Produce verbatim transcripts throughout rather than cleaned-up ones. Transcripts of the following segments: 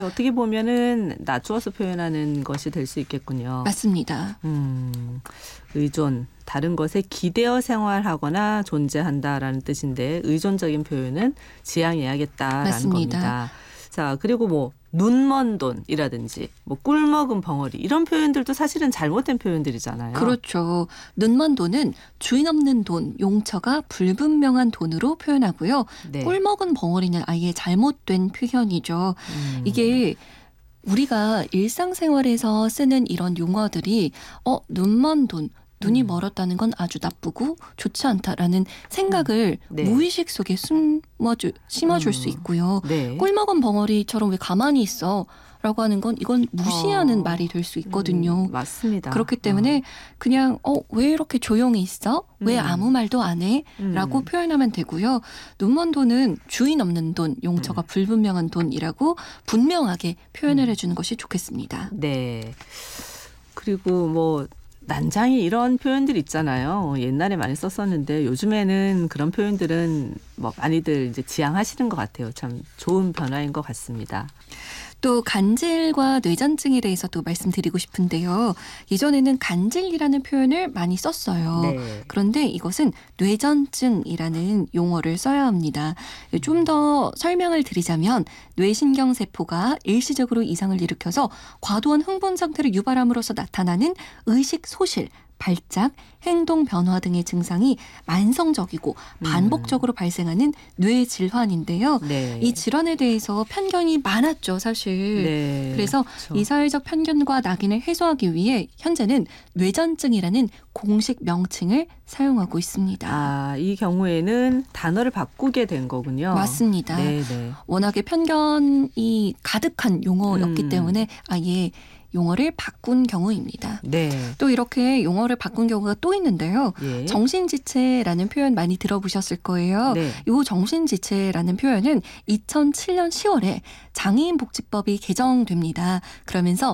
어떻게 보면은 낮추어서 표현하는 것이 될 수 있겠군요. 맞습니다. 음, 의존, 다른 것에 기대어 생활하거나 존재한다라는 뜻인데 의존적인 표현은 지양해야겠다라는 맞습니다. 겁니다. 자, 그리고 뭐 눈먼 돈이라든지 뭐 꿀먹은 벙어리 이런 표현들도 사실은 잘못된 표현들이잖아요. 그렇죠. 눈먼 돈은 주인 없는 돈, 용처가 불분명한 돈으로 표현하고요. 네. 꿀먹은 벙어리는 아예 잘못된 표현이죠. 음. 이게 우리가 일상생활에서 쓰는 이런 용어들이 어 눈먼 돈, 눈이 음. 멀었다는 건 아주 나쁘고 좋지 않다라는 생각을 네. 무의식 속에 숨어주, 심어줄 음. 수 있고요. 네. 꿀먹은 벙어리처럼 왜 가만히 있어? 라고 하는 건 이건 무시하는 어. 말이 될 수 있거든요. 음, 맞습니다. 그렇기 때문에 어. 그냥 어, 왜 이렇게 조용히 있어? 왜 음. 아무 말도 안 해? 음. 라고 표현하면 되고요. 눈먼 돈은 주인 없는 돈, 용처가 음. 불분명한 돈이라고 분명하게 표현을 음. 해주는 것이 좋겠습니다. 네. 그리고 뭐 난장이 이런 표현들 있잖아요. 옛날에 많이 썼었는데 요즘에는 그런 표현들은 뭐 많이들 이제 지양하시는 것 같아요. 참 좋은 변화인 것 같습니다. 또 간질과 뇌전증에 대해서도 말씀드리고 싶은데요. 예전에는 간질이라는 표현을 많이 썼어요. 네. 그런데 이것은 뇌전증이라는 용어를 써야 합니다. 좀 더 설명을 드리자면 뇌신경세포가 일시적으로 이상을 일으켜서 과도한 흥분 상태를 유발함으로써 나타나는 의식 소실, 발작, 행동 변화 등의 증상이 만성적이고 반복적으로 음. 발생하는 뇌 질환인데요. 네. 이 질환에 대해서 편견이 많았죠, 사실. 네. 그래서 그렇죠. 이 사회적 편견과 낙인을 해소하기 위해 현재는 뇌전증이라는 공식 명칭을 사용하고 있습니다. 아, 이 경우에는 단어를 바꾸게 된 거군요. 맞습니다. 네, 네. 워낙에 편견이 가득한 용어였기 음. 때문에 아예 용어를 바꾼 경우입니다. 네. 또 이렇게 용어를 바꾼 경우가 또 있는데요. 예. 정신지체라는 표현 많이 들어보셨을 거예요. 네. 이 정신지체라는 표현은 이천칠 년 시월에 장애인복지법이 개정됩니다. 그러면서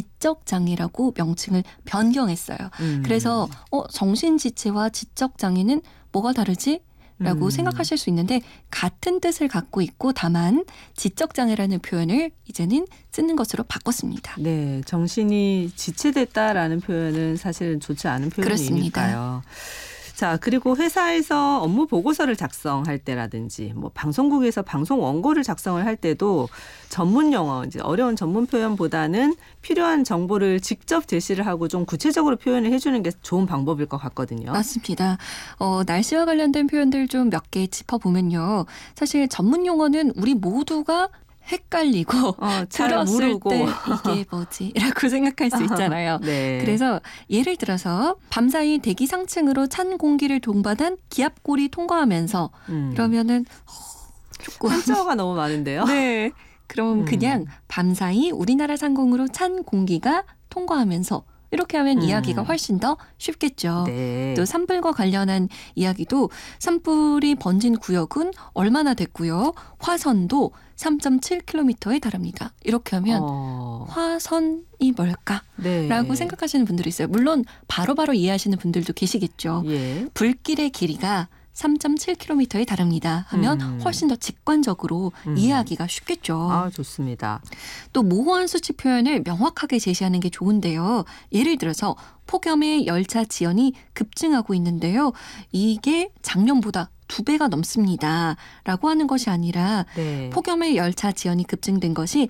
지적장애라고 명칭을 변경했어요. 음. 그래서 어, 정신지체와 지적장애는 뭐가 다르지? 라고 음. 생각하실 수 있는데 같은 뜻을 갖고 있고 다만 지적장애라는 표현을 이제는 쓰는 것으로 바꿨습니다. 네, 정신이 지체됐다라는 표현은 사실은 좋지 않은 표현이니까요. 자, 그리고 회사에서 업무 보고서를 작성할 때라든지 뭐 방송국에서 방송 원고를 작성을 할 때도 전문 용어, 이제 어려운 전문 표현보다는 필요한 정보를 직접 제시를 하고 좀 구체적으로 표현을 해주는 게 좋은 방법일 것 같거든요. 맞습니다. 어, 날씨와 관련된 표현들 좀 몇 개 짚어보면요. 사실 전문 용어는 우리 모두가 헷갈리고 어, 잘 들었을 모르고 때 이게 뭐지? 라고 생각할 수 있잖아요. 네. 그래서 예를 들어서 밤사이 대기 상층으로 찬 공기를 동반한 기압골이 통과하면서 음. 이러면은 어, 조금 한자어가 너무 많은데요. 네. 그럼 음. 그냥 밤사이 우리나라 상공으로 찬 공기가 통과하면서 이렇게 하면 음. 이야기가 훨씬 더 쉽겠죠. 네. 또 산불과 관련한 이야기도 산불이 번진 구역은 얼마나 됐고요. 화선도 삼 점 칠 킬로미터에 달합니다. 이렇게 하면 어. 화선이 뭘까? 네. 라고 생각하시는 분들이 있어요. 물론 바로바로 이해하시는 분들도 계시겠죠. 예. 불길의 길이가 삼 점 칠 킬로미터에 달합니다 하면 음. 훨씬 더 직관적으로 음. 이해하기가 쉽겠죠. 아, 좋습니다. 또 모호한 수치 표현을 명확하게 제시하는 게 좋은데요. 예를 들어서 폭염의 열차 지연이 급증하고 있는데요. 이게 작년보다 두 배가 넘습니다. 라고 하는 것이 아니라 네. 폭염의 열차 지연이 급증된 것이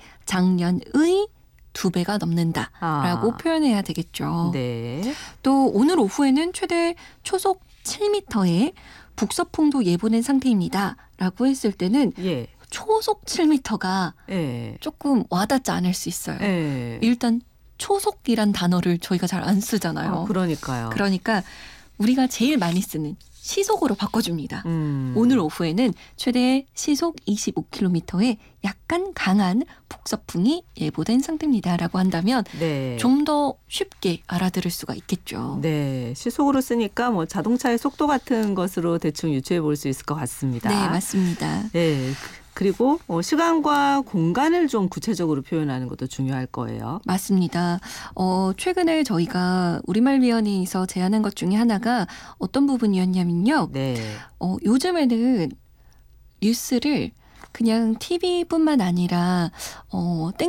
작년의 두 배가 넘는다. 라고 아. 표현해야 되겠죠. 네. 또 오늘 오후에는 최대 초속 칠 미터의 북서풍도 예보된 상태입니다. 라고 했을 때는 예. 초속 칠 미터가 예. 조금 와닿지 않을 수 있어요. 예. 일단 초속이란 단어를 저희가 잘 안 쓰잖아요. 어, 그러니까요. 그러니까 우리가 제일 많이 쓰는 시속으로 바꿔줍니다. 음. 오늘 오후에는 최대 시속 이십오 킬로미터의 약간 강한 북서풍이 예보된 상태입니다라고 한다면 네. 좀 더 쉽게 알아들을 수가 있겠죠. 네. 시속으로 쓰니까 뭐 자동차의 속도 같은 것으로 대충 유추해 볼 수 있을 것 같습니다. 네, 맞습니다. 네. 그리고 시간과 공간을 좀 구체적으로 표현하는 것도 중요할 거예요. 맞습니다. 어, 최근에 저희가 우리말위원회에서 제안한 것 중에 하나가 어떤 부분이었냐면요. 네. 어, 요즘에는 뉴스를 그냥 티비뿐만 아니라 어, 땡